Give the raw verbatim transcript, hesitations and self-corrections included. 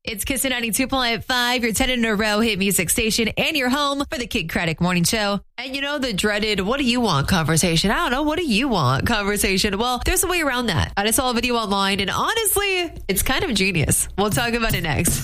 It's Kiss ninety-two point five, your ten in a row hit music station, and your home for the Kid Craddock Morning Show. And you know the dreaded, what do you want conversation? I don't know, what do you want conversation? Well, there's a way around that. I just saw a video online, and honestly, it's kind of genius. We'll talk about it next.